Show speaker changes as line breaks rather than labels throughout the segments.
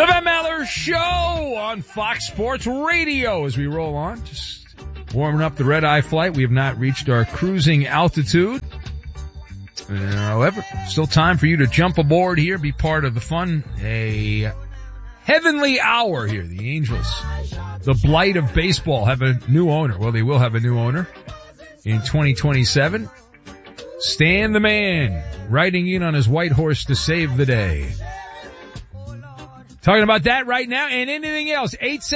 The Ben Maller Show on Fox Sports Radio as we roll on. Just warming up the red-eye flight. We have not reached our cruising altitude. However, still time for you to jump aboard here, be part of the fun. A heavenly hour here. The Angels, the blight of baseball, have a new owner. Well, they will have a new owner in 2027. Stan the Man, riding in on his white horse to save the day. Talking about that right now and anything else.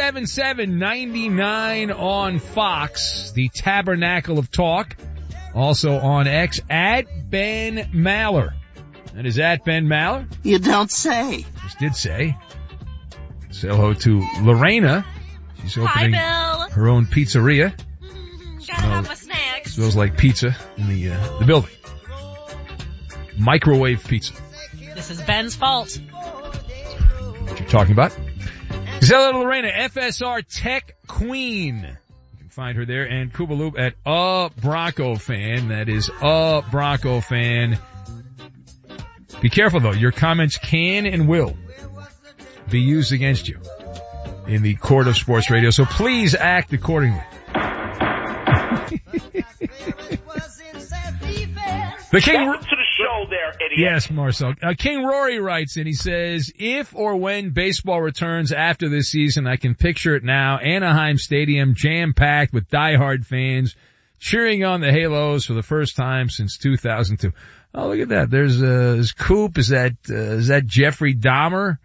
877-99 on Fox, the Tabernacle of Talk. Also on X, at Ben Maller. That is at Ben Maller.
You don't say.
Just did say. Say hello to Lorena. She's opening her own pizzeria.
Gotta have my snacks.
Smells like pizza in the building. Microwave pizza.
This is Ben's fault.
What you're talking about. Hello to Lorena, FSR Tech Queen. You can find her there, and Kubaloop at A Bronco Fan. That is A Bronco Fan. Be careful though, your comments can and will be used against you in the court of sports radio, so please act accordingly. The King.
Welcome to the show there, idiot.
Yes, Marcel. King Rory writes in, he says, if or when baseball returns after this season, I can picture it now, Anaheim Stadium jam-packed with diehard fans cheering on the Halos for the first time since 2002. Oh, look at that. There's Coop. Is that Jeffrey Dahmer?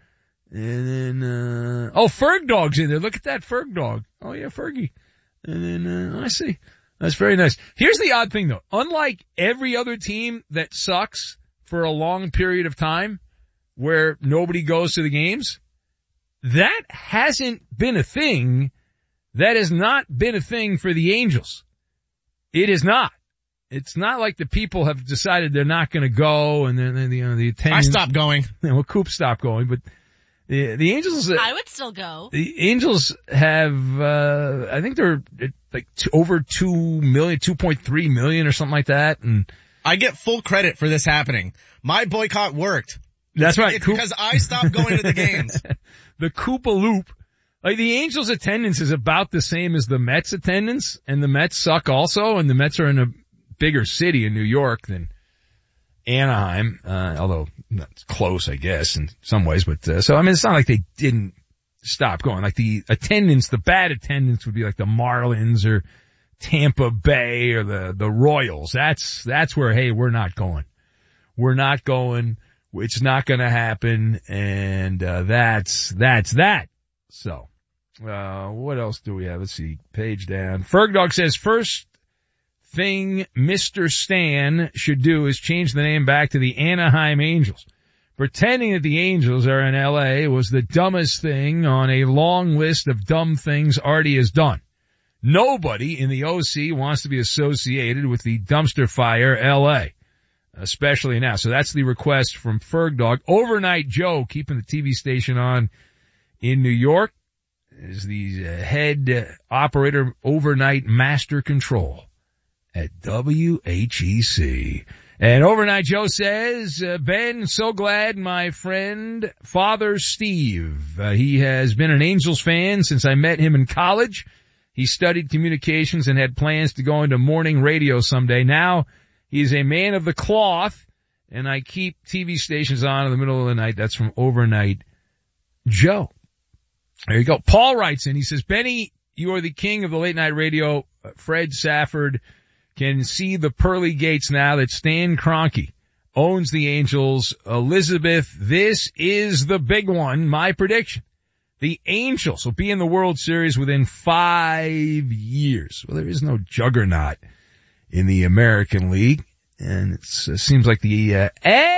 And then, Ferg Dog's in there. Look at that Ferg Dog. Oh yeah, Fergie. And then, I see. That's very nice. Here's the odd thing though. Unlike every other team that sucks for a long period of time where nobody goes to the games, that hasn't been a thing. That has not been a thing for the Angels. It is not. It's not like the people have decided they're not going to go and then the attendance.
I stopped going.
Well, Coop stopped going, but the Angels.
I would still go.
The Angels have, I think they're like over 2 million, 2.3 million or something like that. And
I get full credit for this happening. My boycott worked.
That's right.
It's because I stopped going to the games.
The Koopaloop. Like the Angels attendance is about the same as the Mets attendance, and the Mets suck also, and the Mets are in a bigger city in New York than Anaheim, although that's close, I guess, in some ways. But so I mean, it's not like they didn't stop going. Like the attendance, the bad attendance would be like the Marlins or Tampa Bay or the Royals. That's where, hey, we're not going. We're not going. It's not going to happen, and that's that. So, what else do we have? Let's see. Page down. Fergdog says first thing Mr. Stan should do is change the name back to the Anaheim Angels. Pretending that the Angels are in LA was the dumbest thing on a long list of dumb things Artie has done. Nobody in the OC wants to be associated with the dumpster fire LA, especially now. So that's the request from Fergdog. Overnight Joe, keeping the TV station on in New York, is the head operator, overnight master control at WHEC. And Overnight Joe says, Ben, so glad my friend, Father Steve, he has been an Angels fan since I met him in college. He studied communications and had plans to go into morning radio someday. Now he's a man of the cloth, and I keep TV stations on in the middle of the night. That's from Overnight Joe. There you go. Paul writes in, he says, Benny, you are the king of the late night radio. Fred Safford can see the pearly gates now that Stan Kroenke owns the Angels. Elizabeth, this is the big one. My prediction. The Angels will be in the World Series within 5 years. Well, there is no juggernaut in the American League. And it seems like the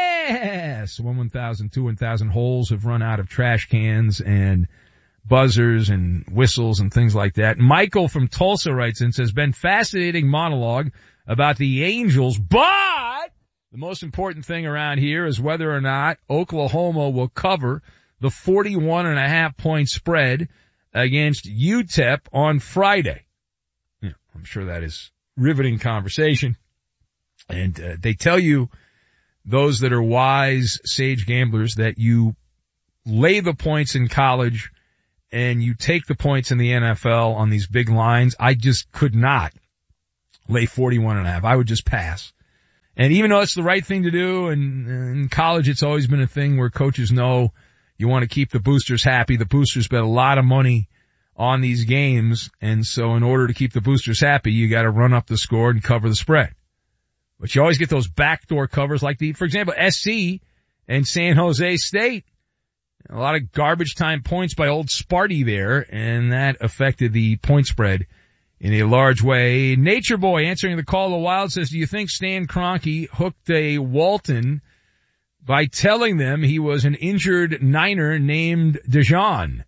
1,000, 2,000 holes have run out of trash cans and buzzers and whistles and things like that. Michael from Tulsa writes in, says, been fascinating monologue about the Angels, but the most important thing around here is whether or not Oklahoma will cover the 41.5 point spread against UTEP on Friday. Yeah, I'm sure that is riveting conversation. And they tell you, those that are wise, sage gamblers, that you lay the points in college and you take the points in the NFL on these big lines, I just could not lay 41.5. I would just pass. And even though it's the right thing to do, and in college it's always been a thing where coaches know you want to keep the boosters happy. The boosters bet a lot of money on these games, and so in order to keep the boosters happy, you got to run up the score and cover the spread. But you always get those backdoor covers like for example, SC and San Jose State. A lot of garbage time points by old Sparty there, and that affected the point spread in a large way. Nature Boy answering the call of the Wild says, do you think Stan Kroenke hooked a Walton by telling them he was an injured Niner named Dijon?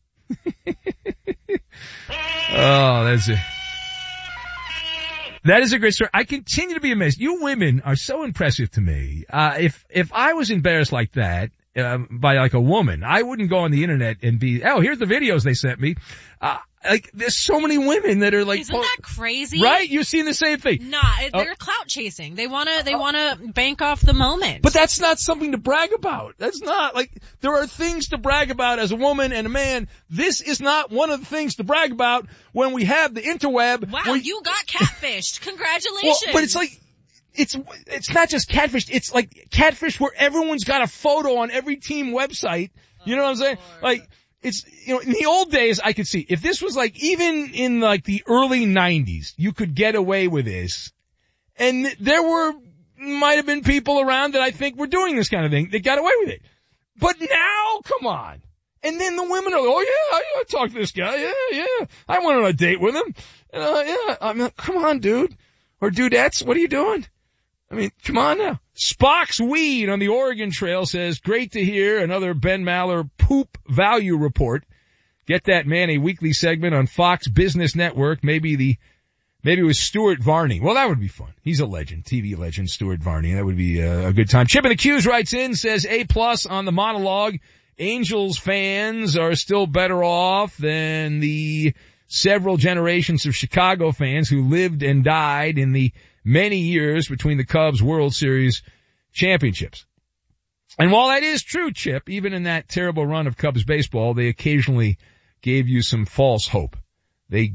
Oh, that's it. That is a great story. I continue to be amazed. You women are so impressive to me. If I was embarrassed like that, by like a woman, I wouldn't go on the internet and be, oh, here's the videos they sent me. Like, there's so many women that are like,
isn't that crazy?
Right? You've seen the same thing.
Nah, they're clout chasing. They wanna bank off the moment.
But that's not something to brag about. That's not, like, there are things to brag about as a woman and a man. This is not one of the things to brag about when we have the interweb.
Wow, you got catfished. Congratulations.
Well, but it's like, it's not just catfish. It's like catfish where everyone's got a photo on every team website. You know what I'm saying?
Lord.
Like, it's, in the old days, I could see, if this was like, even in like the early 90s, you could get away with this. And there might have been people around that I think were doing this kind of thing that got away with it. But now, come on. And then the women are, oh yeah, I talked to this guy. Yeah. I went on a date with him. Yeah. I'm like, come on, dude. Or dudettes, what are you doing? I mean, come on now. Spock's Weed on the Oregon Trail says, great to hear another Ben Maller poop value report. Get that man a weekly segment on Fox Business Network. Maybe it was Stuart Varney. Well, that would be fun. He's a legend, TV legend, Stuart Varney. That would be a good time. Chip in the Q's writes in, says A+ on the monologue. Angels fans are still better off than the several generations of Chicago fans who lived and died in the many years between the Cubs World Series championships. And while that is true, Chip, even in that terrible run of Cubs baseball, they occasionally gave you some false hope. A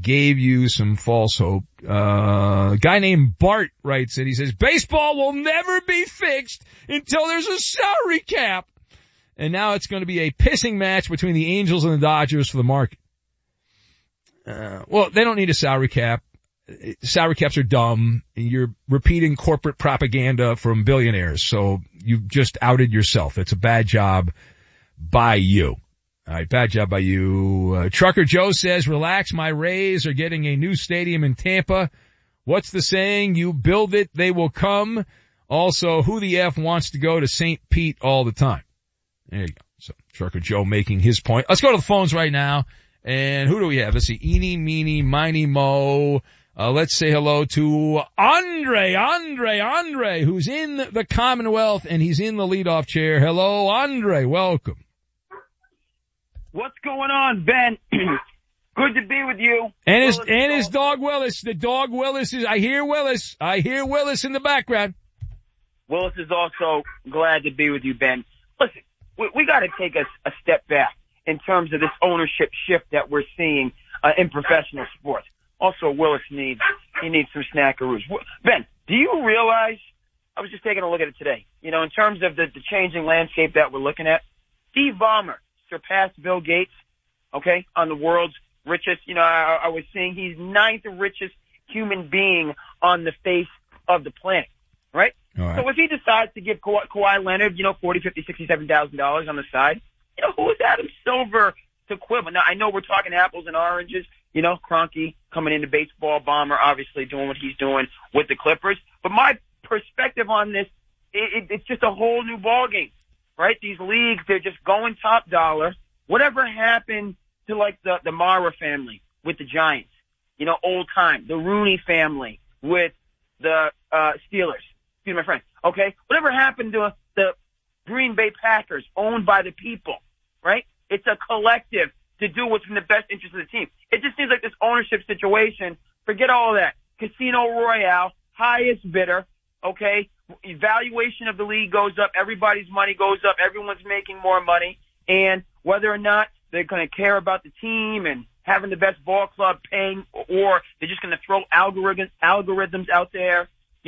guy named Bart writes it. He says, baseball will never be fixed until there's a salary cap. And now it's going to be a pissing match between the Angels and the Dodgers for the market. Well, they don't need a salary cap. Salary caps are dumb, and you're repeating corporate propaganda from billionaires, so you've just outed yourself. It's a bad job by you. All right, bad job by you. Trucker Joe says, relax, my Rays are getting a new stadium in Tampa. What's the saying? You build it, they will come. Also, who the F wants to go to St. Pete all the time? There you go. So, Trucker Joe making his point. Let's go to the phones right now. And who do we have? Let's see. Eeny, meeny, miny, mo. Let's say hello to Andre, who's in the Commonwealth, and he's in the leadoff chair. Hello, Andre. Welcome.
What's going on, Ben? Good to be with you.
And his dog Willis. The dog Willis is, I hear Willis in the background.
Willis is also glad to be with you, Ben. Listen, we got to take a step back in terms of this ownership shift that we're seeing in professional sports. Also, Willis needs some snackaroos. Ben, do you realize, I was just taking a look at it today, in terms of the changing landscape that we're looking at, Steve Ballmer surpassed Bill Gates, okay, on the world's richest, I was seeing he's 9th richest human being on the face of the planet, right?
All right.
So if he decides to give Kawhi Leonard, $40, $50, $67,000 on the side, who is Adam Silver to quibble? Now, I know we're talking apples and oranges, Kroenke coming into baseball, Ballmer obviously doing what he's doing with the Clippers. But my perspective on this, it's just a whole new ballgame, right? These leagues, they're just going top dollar. Whatever happened to the Mara family with the Giants, old time, the Rooney family with the Steelers, excuse me, my friend, okay? Whatever happened to the Green Bay Packers owned by the people, right? It's a collective to do what's in the best interest of the team. It just seems like this ownership situation, forget all that. Casino Royale, highest bidder, okay? Evaluation of the league goes up, everybody's money goes up, everyone's making more money, and whether or not they're going to care about the team and having the best ball club paying, or they're just going to throw algorithms out there,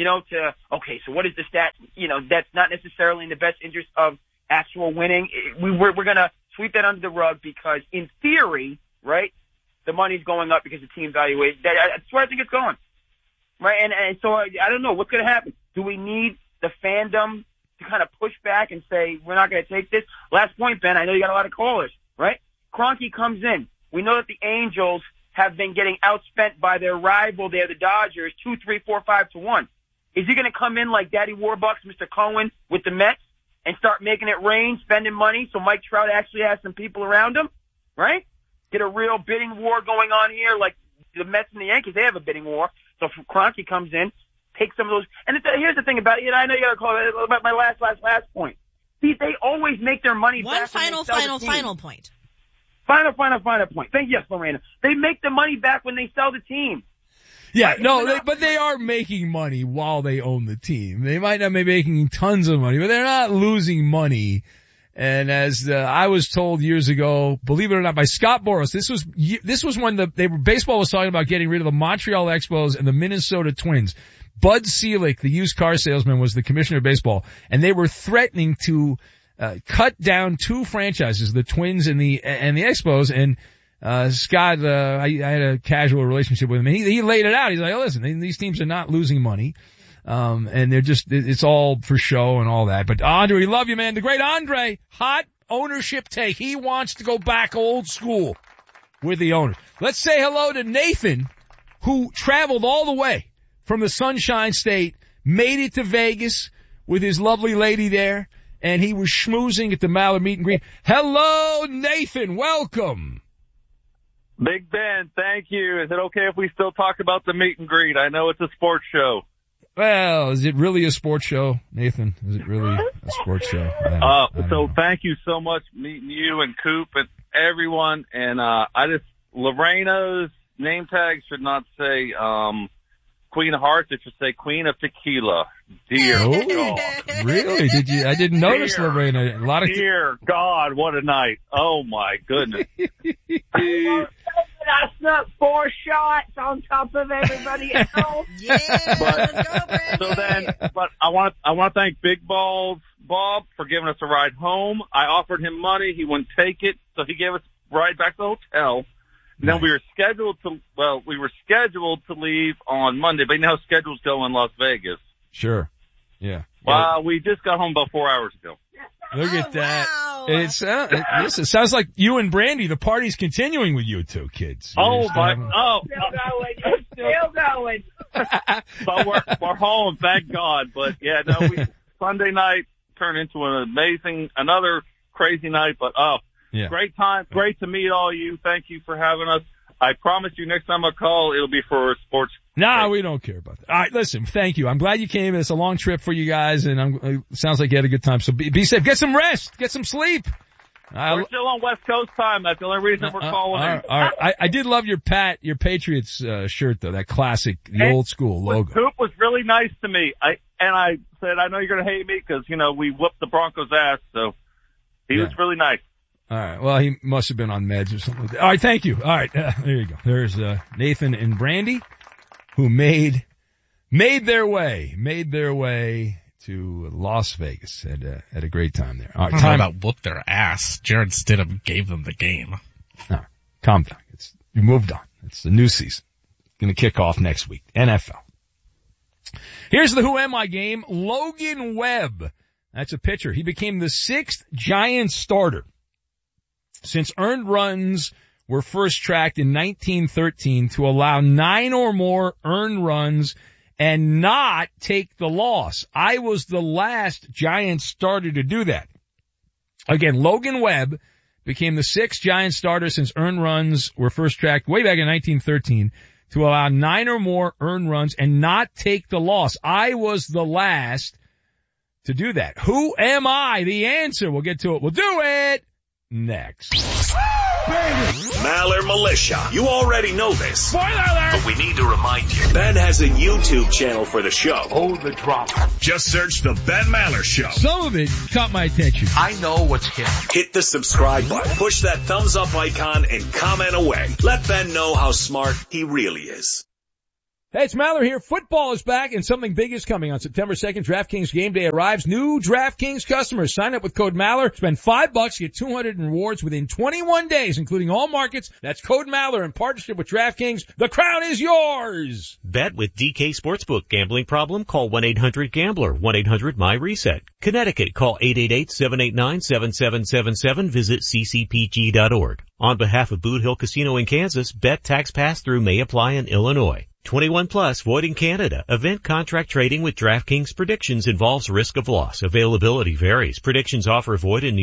so what is the stat? That's not necessarily in the best interest of actual winning. We're going to sweep that under the rug because in theory, right, the money's going up because the team valuation. That's where I think it's going. Right. And so I don't know what's going to happen. Do we need the fandom to kind of push back and say, we're not going to take this? Last point, Ben, I know you got a lot of callers, right? Kroenke comes in. We know that the Angels have been getting outspent by their rival there, the Dodgers, 2, 3, 4, 5 to 1. Is he going to come in like Daddy Warbucks, Mr. Cohen, with the Mets and start making it rain, spending money so Mike Trout actually has some people around him, right? Get a real bidding war going on here like the Mets and the Yankees, they have a bidding war. So Kroenke comes in, takes some of those. And here's the thing about it. I know you got to call it about my last point. See, they always make their money back.
Final point.
Final point. Thank you, yes, Lorena. They make the money back when they sell the team.
Yeah, but they are making money while they own the team. They might not be making tons of money, but they're not losing money. And as I was told years ago, believe it or not, by Scott Boras, this was when baseball was talking about getting rid of the Montreal Expos and the Minnesota Twins. Bud Selig, the used car salesman, was the commissioner of baseball, and they were threatening to cut down 2 franchises, the Twins and the Expos. And Scott, I had a casual relationship with him, and he laid it out. He's like, oh, listen, these teams are not losing money. And it's all for show and all that. But Andre, we love you, man. The great Andre, hot ownership take. He wants to go back old school with the owner. Let's say hello to Nathan, who traveled all the way from the Sunshine State, made it to Vegas with his lovely lady there, and he was schmoozing at the Mallard Meet and Greet. Hello, Nathan. Welcome.
Big Ben, thank you. Is it okay if we still talk about the meet and greet? I know it's a sports show.
Well, is it really a sports show, Nathan? Is it really a sports show?
Thank you so much meeting you and Coop and everyone. And Lorena's name tag should not say Queen of Hearts. It should say Queen of Tequila. Dear God.
Really? I didn't notice, Lorena.
Dear God, what a night. Oh my goodness.
I snuck 4 shots on top of everybody else.
But I want to thank Big Balls Bob for giving us a ride home. I offered him money. He wouldn't take it, so he gave us a ride back to the hotel. And then we were scheduled to leave on Monday, but you know how schedules go in Las Vegas.
Sure. Yeah.
We just got home about 4 hours ago.
Look at that.
Wow.
It sounds like you and Brandy, the party's continuing with you 2 kids.
Still going.
But we're home, thank God. But Sunday night turned into another crazy night, but great time. Great to meet all you. Thank you for having us. I promise you next time I call, it'll be for sports.
No, we don't care about that. All right, listen, thank you. I'm glad you came. It's a long trip for you guys, and it sounds like you had a good time. So be safe. Get some rest. Get some sleep.
We're still on West Coast time. That's the only reason we're calling in.
All right. I did love your Patriots shirt, though, that classic, the old school logo.
Coop was really nice to me. I said, I know you're going to hate me because, we whooped the Broncos' ass, so he was really nice.
All right. Well, he must have been on meds or something like that. All right. Thank you. All right. There you go. There's Nathan and Brandy, who made their way to Las Vegas and had a great time there. All right.
Time about whoop their ass. Jared Stidham gave them the game.
No, calm down. You moved on. It's the new season. Going to kick off next week. NFL. Here's the Who Am I game. Logan Webb. That's a pitcher. He became the 6th Giants starter since earned runs were first tracked in 1913 to allow 9 or more earned runs and not take the loss. I was the last Giants starter to do that. Again, Logan Webb became the 6th Giants starter since earned runs were first tracked way back in 1913 to allow 9 or more earned runs and not take the loss. I was the last to do that. Who am I? The answer. We'll get to it. We'll do it next.
Maller Maller Militia. You already know this.
Spoiler alert!
But we need to remind you. Ben has a YouTube channel for the show.
Hold the drop.
Just search The Ben Maller Show.
Some of it caught my attention.
I know what's hip.
Hit the subscribe button. Push that thumbs up icon and comment away. Let Ben know how smart he really is.
Hey, it's Maller here. Football is back and something big is coming. On September 2nd, DraftKings Game Day arrives. New DraftKings customers sign up with code Maller. Spend $5, get 200 in rewards within 21 days, including all markets. That's code Maller in partnership with DraftKings. The crown is yours.
Bet with DK Sportsbook. Gambling problem? Call 1-800-GAMBLER. 1-800-MY-RESET. Connecticut, call 888-789-7777. Visit ccpg.org. On behalf of Boot Hill Casino in Kansas, bet tax pass-through may apply in Illinois. 21 plus, void in Canada. Event contract trading with DraftKings predictions involves risk of loss. Availability varies. Predictions offer void in